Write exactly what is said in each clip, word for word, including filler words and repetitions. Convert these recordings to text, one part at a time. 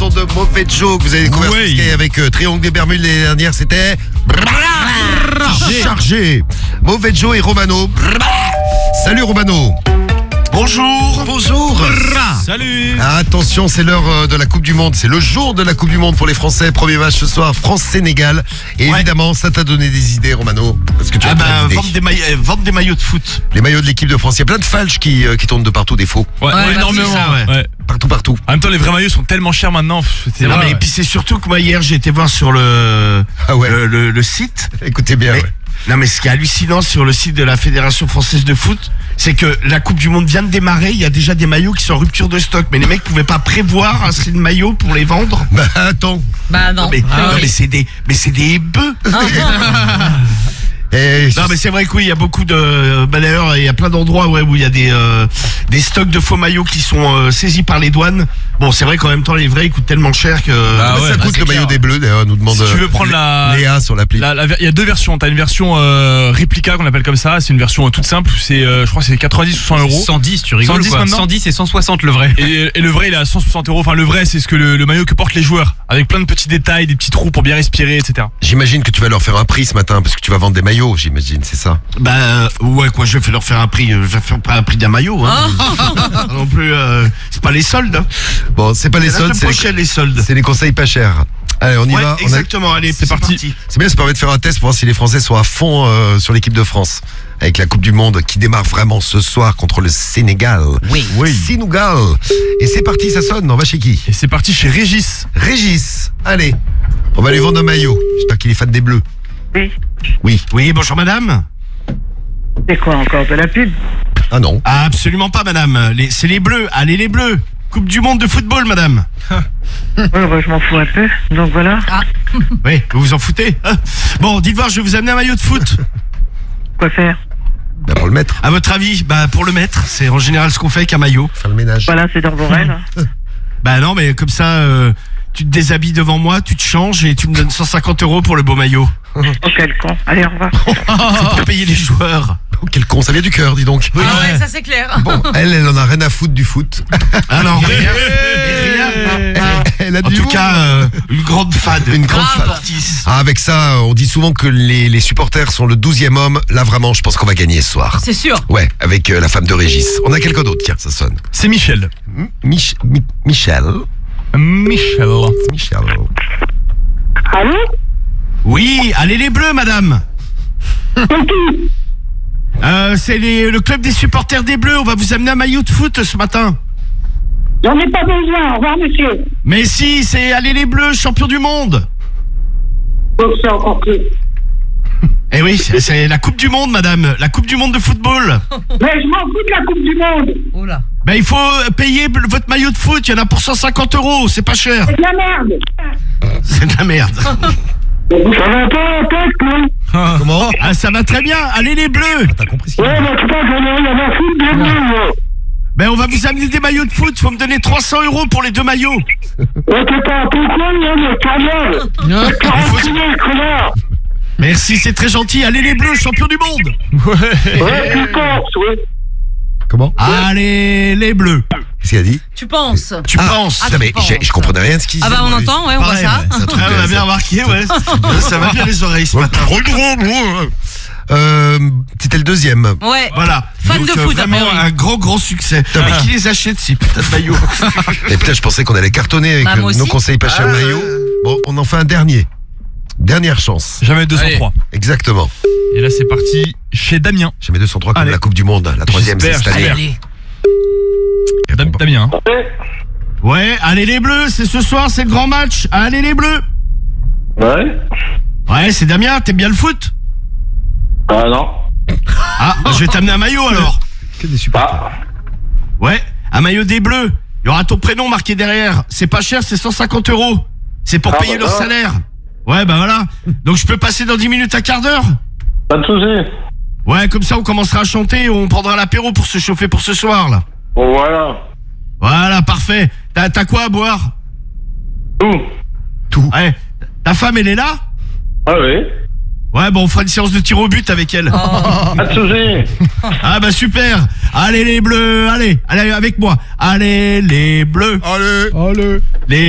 son de Mauvais Joe que vous avez découvert Oui. Sky avec euh, Triangle des Bermudes l'année dernière, c'était Chargé. Mauvais Joe et Romano. Salut Romano. Bonjour. Bonjour. Salut. Attention, c'est l'heure euh, de la Coupe du Monde. C'est le jour de la Coupe du Monde pour les Français. Premier match ce soir, France-Sénégal. Et Ouais. évidemment, ça t'a donné des idées, Romano. Parce que tu as Ah plein bah, d'idées. vendre des, maillots, euh, vendre des maillots de foot. Les maillots de l'équipe de France. Il y a plein de falches qui, euh, qui tournent de partout, des faux. Ouais, Ouais, énormément. c'est ça, ouais. ouais. Partout, partout. En même temps, les vrais maillots sont tellement chers maintenant. pff, c'est Non, vrai, mais ouais. puis c'est surtout que moi hier j'ai été voir sur le, Ah ouais. le, le, le site. Écoutez bien, Mais- ouais. Non mais ce qui est hallucinant sur le site de la Fédération Française de Foot, c'est que la Coupe du Monde vient de démarrer, il y a déjà des maillots qui sont en rupture de stock, mais les mecs pouvaient pas prévoir assez de maillots pour les vendre. Bah attends. Bah non. Mais, Ah non, oui. mais c'est des, mais c'est des bœufs. Et Non mais c'est vrai que oui, il y a beaucoup de, bah d'ailleurs il y a plein d'endroits ouais, où il y a des euh, des stocks de faux maillots qui sont euh, saisis par les douanes. Bon c'est vrai qu'en même temps les vrais ils coûtent tellement cher que Bah ouais, ça bah coûte c'est le clair. maillot des Bleus, d'ailleurs, nous demande Si tu veux prendre Lé- la- Léa sur l'appli. La- la ver- Il y a deux versions. T'as une version euh, réplica qu'on appelle comme ça. C'est une version euh, toute simple. C'est, euh, je crois, que c'est quatre-vingt-dix ou cent euros. cent dix, tu rigoles cent dix quoi. maintenant cent dix et cent soixante le vrai. Et, et le vrai, il est à cent soixante euros. Enfin, le vrai, c'est ce que le, le maillot que portent les joueurs, avec plein de petits détails, des petits trous pour bien respirer, et cetera. J'imagine que tu vas leur faire un prix ce matin parce que tu vas vendre des maillots, j'imagine, c'est ça. bah euh, ouais quoi je vais leur faire un prix, euh, je vais faire pas un prix d'un maillot hein. non plus euh, c'est pas les soldes. Hein. Bon, c'est pas les C'est la soldes, semaine c'est les, prochaine les soldes. c'est les conseils pas chers. Allez, on y Ouais va. On a- exactement, allez c'est c'est parti. parti. C'est bien, ça permet de faire un test pour voir si les Français sont à fond euh, sur l'équipe de France. Avec la Coupe du Monde qui démarre vraiment ce soir contre le Sénégal. Oui. Oui. Sénégal. Et c'est parti, ça sonne. On va chez qui? Et c'est parti chez Régis. Régis. Allez. On va lui vendre un maillot. J'espère qu'il est fan des Bleus. Oui. Oui. Oui bonjour madame. C'est quoi encore de la pub? Ah non. Ah, absolument pas madame, les, c'est les bleus, allez les bleus. Coupe du monde de football madame. Ouais, bah, je m'en fous un peu. Donc voilà. Oui, vous vous en foutez hein. Bon dites voir je vais vous amener un maillot de foot. Quoi faire? Bah, pour le mettre. À votre avis, bah pour le mettre, c'est en général ce qu'on fait avec un maillot. Faire le ménage. Voilà, c'est dans vos rêves. Bah non, mais comme ça, euh, tu te déshabilles devant moi, tu te changes et tu me donnes cent cinquante euros pour le beau maillot. Oh, quel con. Allez, au revoir. C'est pour payer les joueurs. Oh, quel con, ça vient du cœur, dis donc. Ah ouais, ça c'est clair. Bon, elle, elle en a rien à foutre du foot. Ah non, rien. rien. Elle a En du tout humour. cas, euh, une grande fan. Une grande Grave. fan. sportive. Ah, avec ça, on dit souvent que les, les supporters sont le douzième homme. Là, vraiment, je pense qu'on va gagner ce soir. C'est sûr. Ouais, avec euh, la femme de Régis. On a quelqu'un d'autre, tiens, ça sonne. C'est Michel. Mich- Mi- Michel. Michel. Michel. Allô? Oui, allez les bleus, madame. Euh, c'est les- le club des supporters des bleus. On va vous amener un maillot de foot ce matin. J'en ai pas besoin. Au revoir, monsieur. Mais si, c'est allez les bleus, champion du monde. Donc c'est encore plus. Eh oui, c'est c'est la Coupe du Monde, madame. La Coupe du Monde de football. Mais je m'en fous de la Coupe du Monde. Oh là. Ben, il faut payer b- votre maillot de foot. Il y en a pour cent cinquante euros. C'est pas cher. C'est de la merde. C'est de la merde. Ça va pas la tête, non? Comment? Ah, ça va très bien. Allez les bleus. T'as compris ce qu'il Ouais, dit? mais putain, j'en ai rien à foutre des bleus, moi. Ben, on va vous amener des maillots de foot. Faut me donner trois cents euros pour les deux maillots. Ouais, t'es pas un peu con, là, mais ta merde. T'as reculé, connard. Merci, c'est très gentil. Allez les bleus, champion du monde. Ouais, tu penses, ouais. Comment? Allez les bleus. Qu'est-ce qu'il a dit? Tu penses? Tu Ah, penses. putain, mais penses. j'ai- je comprenais rien de ce qu'il Ah disait. bah on moi, lui. entend, ouais, on voit Pareil, ça. ouais, c'est un truc Ah, de- on a bien remarqué, ouais. Ça va bien les oreilles ce matin. Euh, c'était le deuxième. Ouais. Voilà. Fan Donc, de euh, foot, vraiment après, oui. un grand, grand succès. Putain, mais- qui les achète ces putains de maillots? Et putain, je pensais qu'on allait cartonner avec Bah, euh, moi nos aussi. conseils pas chers Ah, maillots. Bon, on en fait un dernier. Dernière chance. Jamais deux cent trois. Exactement. Et là, c'est parti chez Damien. J'ai mis deux cent trois comme Allez. la Coupe du Monde. La troisième, c'est J'espère, cette année. Allez, allez. Il répond Dam- pas. Damien. Ouais, allez les bleus, c'est ce soir, c'est le grand match. Allez les bleus. Ouais. Ouais, c'est Damien, t'aimes bien le foot? Ah non. Ah, bah, je vais t'amener un maillot alors. Que des supporters. Ah. Ouais, un maillot des bleus. Il y aura ton prénom marqué derrière. C'est pas cher, c'est cent cinquante euros. C'est pour Ah, payer bah, leur ça va. salaire. Ouais, bah voilà. Donc je peux passer dans dix minutes, un quart d'heure? Pas de soucis. Ouais, comme ça on commencera à chanter, on prendra l'apéro pour se chauffer pour ce soir là. Bon, voilà. Voilà, parfait. T'as t'as quoi à boire? Tout. Ouais. Ta femme, elle est là? Ah oui. Ouais, bon, on fera une séance de tir au but avec elle. Pas de soucis. Ah bah super. Allez les bleus, allez, allez avec moi. Allez les bleus. Allez. Allez. Les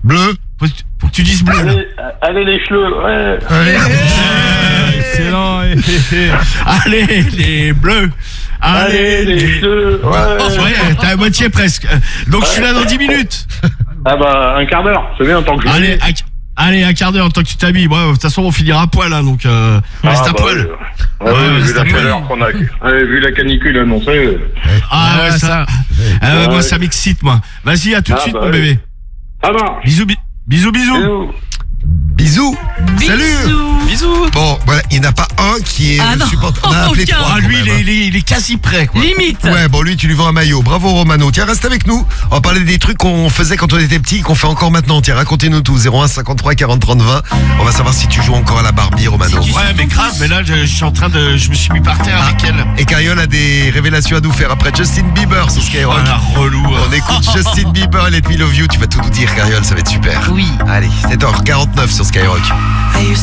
Bleu. Faut, faut que tu dises bleu. là. Allez, allez les cheveux, ouais. Allez. Excellent. Allez, les bleus. Allez les cheveux, ouais. Ouais, t'as à moitié presque. Donc je suis là dans dix minutes. Ah bah, un quart d'heure, c'est bien, tant que je Allez, un, allez, un quart d'heure, tant que tu t'habilles. Bon, de toute façon, on finira à poil, hein, donc euh, Ah, reste à bah, poil. ouais. Ouais, Ouais, ouais, vu c'est la pas mal. chaleur qu'on a, ouais, vu la canicule annoncée. Ah ouais, Ouais, ça. Ah, ouais, moi, Ouais. ça m'excite, moi. Vas-y, à tout de Ah, suite, bah, mon ouais. bébé. Ça marche. Bisous, bi- bisous, bisous. Bisous. Bisous. Salut. Bisous. Bon, voilà, il n'y en a pas un qui est Ah non, supporter. On a appelé aucun. trois. Ah, quand lui, même, il hein. est, il, est, il est quasi prêt, quoi. Limite. Ouais, bon, lui, tu lui vends un maillot. Bravo, Romano. Tiens, reste avec nous. On va parler des trucs qu'on faisait quand on était petit, qu'on fait encore maintenant. Tiens, racontez-nous tout. zéro un cinquante-trois quarante trente vingt. On va savoir si tu joues encore à la Barbie, Romano. Si tu- Ouais, mais grave, mais là, je, je suis en train de. Je me suis mis par terre avec elle. Et Cariole a des révélations à nous faire après Justin Bieber sur Skyrock. Oh, la relou. On écoute Justin Bieber, Let Me Love You. Tu vas tout nous dire, Cariole, ça va être super. Oui. Allez, sept heures quarante-neuf sur Skyrock.